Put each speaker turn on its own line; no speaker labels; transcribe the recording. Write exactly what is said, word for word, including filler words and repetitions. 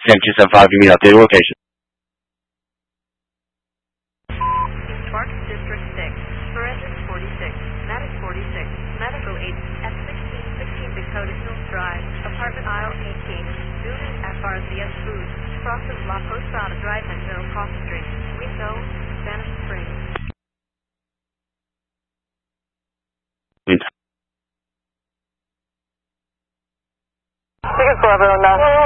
ten two seven five, give me an updated location.
Park District six, Forensic forty-six, Medic forty-six, Medical eight, F sixteen sixteen Dakota Hills Drive, Apartment Aisle eighteen, Newman F R C S Foods, Crosses La Posada Drive and Mill Cross Street, Window, Spanish Springs.
Ticket for everyone now.